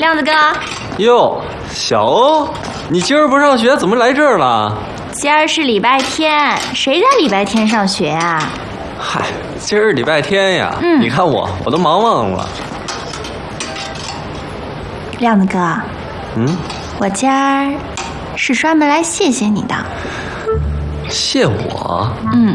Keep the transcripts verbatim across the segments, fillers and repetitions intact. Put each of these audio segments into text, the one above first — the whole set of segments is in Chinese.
亮子哥。 哟，小欧，你今儿不上学，怎么来这儿了？ 今儿是礼拜天，谁在礼拜天上学啊？ 嗨，今儿礼拜天呀。 嗯， 你看我，我都忙忘了。 亮子哥， 嗯， 我今儿是专门来谢谢你的。 谢我？ 嗯。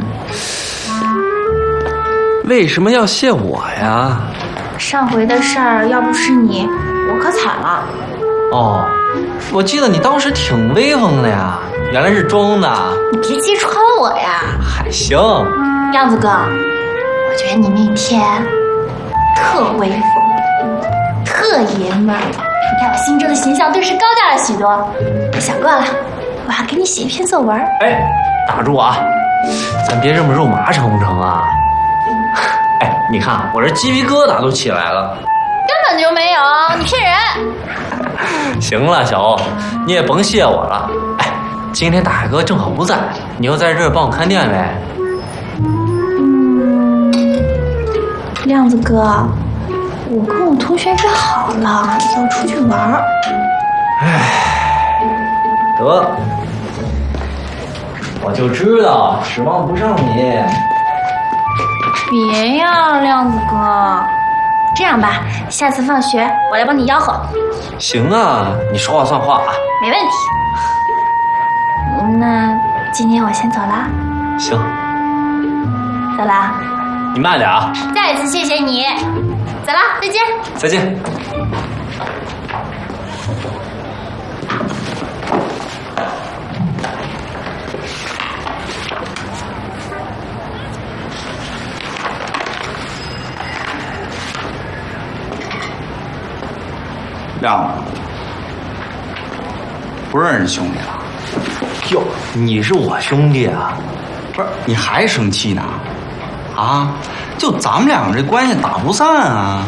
为什么要谢我呀？ 上回的事儿，要不是你，我可惨了。 哦，我记得你当时挺威风的呀，原来是装的。 你别揭穿我呀。 还行。 亮子哥，我觉得你那天特威风，特爷们儿，让我心中的形象顿时高大了许多。我想过了，我要给你写一篇作文。 哎，打住啊，咱别这么肉麻成不成啊？哎，你看我这鸡皮疙瘩都起来了。 根本就没有，你骗人。 行了，小欧，你也甭谢我了。哎，今天大海哥正好不在，你要在这儿帮我看店呗。 嗯，亮子哥，我跟我同学约好了要出去玩儿。 哎，得，我就知道指望不上你。 别呀，亮子哥，这样吧，下次放学我来帮你吆喝。 行啊，你说话算话啊。 没问题。那今天我先走了。 行， 走了。 你慢点啊。 再次谢谢你，走了，再见。 再见。 亮子，不认识兄弟了？ 哟，你是我兄弟啊？ 不是，你还生气呢？啊，就咱们两个这关系打不散啊！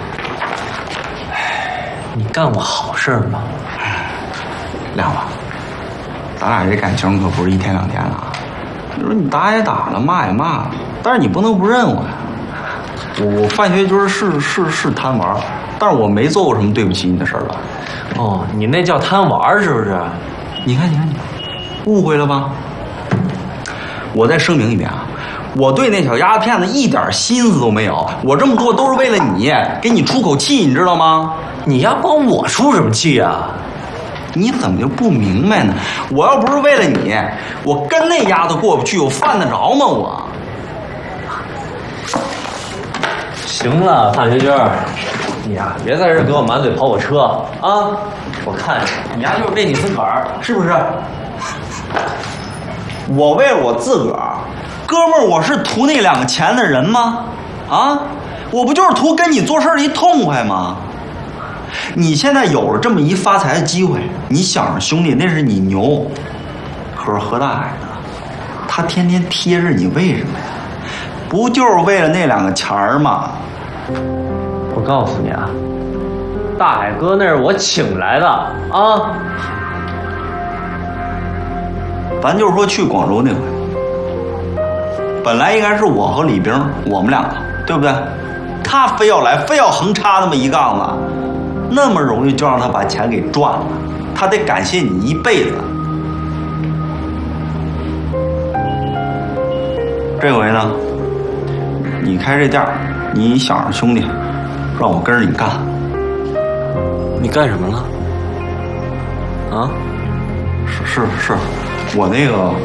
哎，你干过好事吗？ 亮子，咱俩这感情可不是一天两天了。你说你打也打了，骂也骂了，但是你不能不认我呀。我放学就是是是是贪玩。但是我没做过什么对不起你的事儿吧？ 哦，你那叫贪玩是不是？ 你看，你看，你误会了吧？我再声明一遍啊，我对那小丫头片子一点心思都没有，我这么做都是为了你，给你出口气，你知道吗？ 你丫帮我出什么气啊？ 你怎么就不明白呢？我要不是为了你，我跟那丫头过不去，我犯得着吗？我。 行了，范学军，你呀、啊，别在这儿给我满嘴跑火车啊！我看你呀、啊，就是为你自个儿，是不是？ 我为了我自个儿，哥们儿，我是图那两个钱的人吗？啊，我不就是图跟你做事儿一痛快吗？你现在有了这么一发财的机会，你想着兄弟那是你牛，可是何大海呢？他天天贴着你，为什么呀？不就是为了那两个钱儿吗？ 我告诉你啊，大海哥那是我请来的啊。 咱就是说去广州那回，本来应该是我和李冰我们两个，对不对？他非要来，非要横插那么一杠子，那么容易就让他把钱给赚了，他得感谢你一辈子。这回呢，你开这店，你想着兄弟，让我跟着你干。 你干什么了？啊？ 是是是，我那个，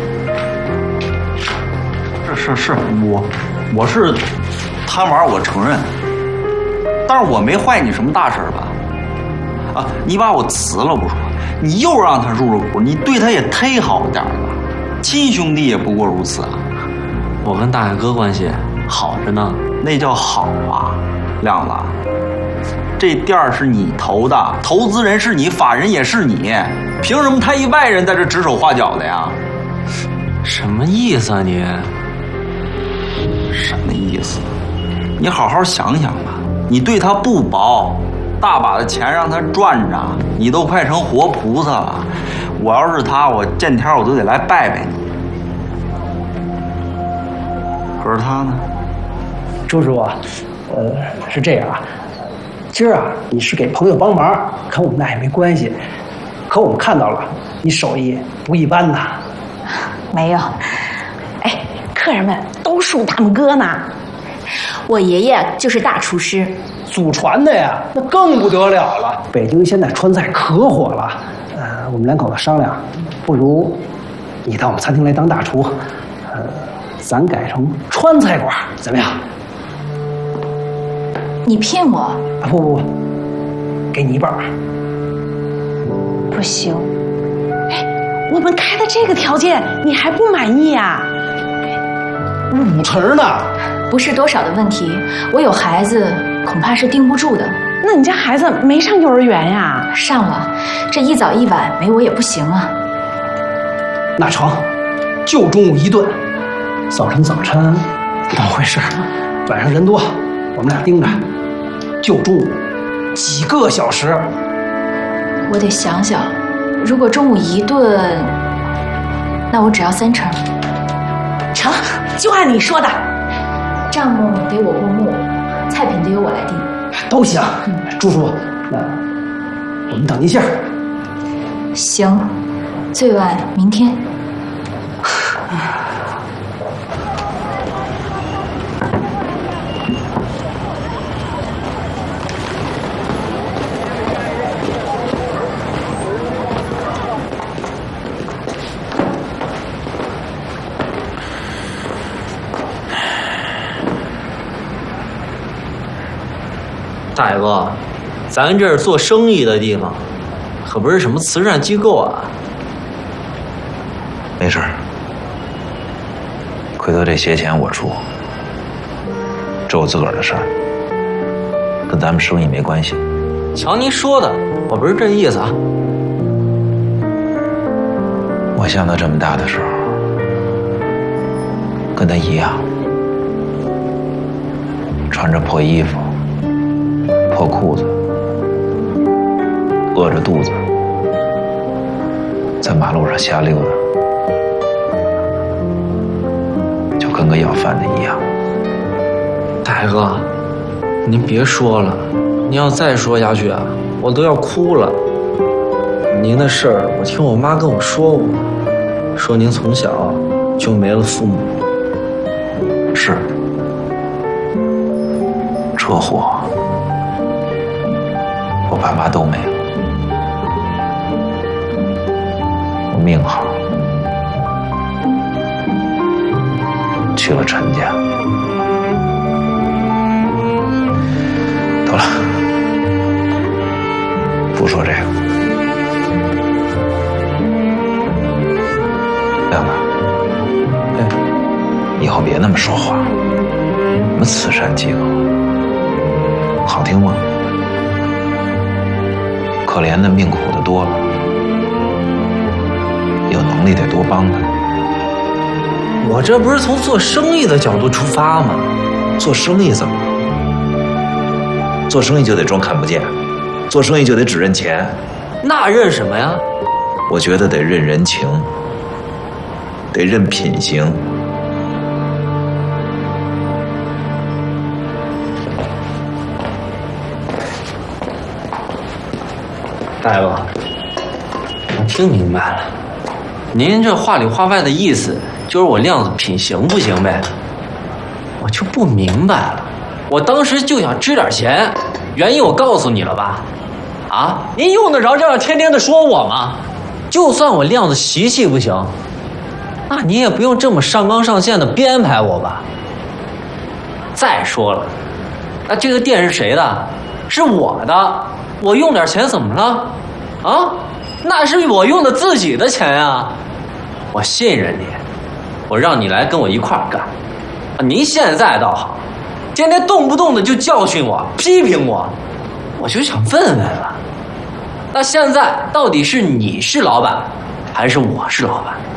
是是是，我我是贪玩，我承认，但是我没坏你什么大事吧？啊，你把我辞了不说，你又让他入了股，你对他也忒好了点吧？亲兄弟也不过如此啊。 我跟大海哥关系好着呢， 那叫好啊，亮子。这店儿是你投的，投资人是你，法人也是你，凭什么他一外人在这指手画脚的呀？ 什么意思啊你？ 什么意思？你好好想想吧，你对他不薄，大把的钱让他赚着，你都快成活菩萨了。我要是他，我见天我都得来拜拜你。可是他呢？ 周叔啊，呃，是这样啊， 今儿啊，你是给朋友帮忙，跟我们那也没关系。可我们看到了，你手艺不一般呐。 没有，哎，客人们都数他们哥呢。 我爷爷就是大厨师， 祖传的呀，那更不得了了。北京现在川菜可火了，呃，我们两口子商量，不如你到我们餐厅来当大厨，呃，咱改成川菜馆，怎么样？ 你骗我？ 啊，不不不，给你一半。 不行，哎，我们开的这个条件你还不满意啊？ 五成呢？ 不是多少的问题，我有孩子，恐怕是盯不住的。 那你家孩子没上幼儿园呀？ 上了，这一早一晚没我也不行啊。 那成，就中午一顿，早晨早餐怎么回事？晚上人多，我们俩盯着，就中午几个小时。 我得想想，如果中午一顿，那我只要三成。 成，就按你说的。 账目得我过目，菜品得由我来定。 都行，朱叔，那我们等一下。 行，最晚明天。 大爷哥，咱这是做生意的地方，可不是什么慈善机构啊。 没事儿，回头这些钱我出，这我自个儿的事儿，跟咱们生意没关系。 瞧您说的，我不是这意思啊。 我像他这么大的时候，跟他一样，穿着破衣服、破裤子，饿着肚子，在马路上瞎溜达，就跟个要饭的一样。 大爷哥，您别说了，您要再说下去啊，我都要哭了。您的事儿，我听我妈跟我说过，说您从小就没了父母。 是，车祸，我爸妈都没了。我命好，去了陈家。得了，不说这个。亮子，哎，以后别那么说话。什么慈善机构，好听吗？可怜的命苦的多了，有能力得多帮他。 我这不是从做生意的角度出发吗？ 做生意怎么了？做生意就得装看不见，做生意就得只认钱。 那认什么呀？ 我觉得得认人情，得认品行。 大夫，我听明白了，您这话里话外的意思就是我亮子品行不行呗？我就不明白了，我当时就想支点钱，原因我告诉你了吧？啊，您用得着这样天天的说我吗？就算我亮子习气不行，那你也不用这么上纲上线的编排我吧？再说了，那这个店是谁的？是我的，我用点钱怎么了？啊，那是我用的自己的钱啊！我信任你，我让你来跟我一块儿干。您现在倒好，天天动不动的就教训我、批评我，我就想问问了，那现在到底是你是老板，还是我是老板？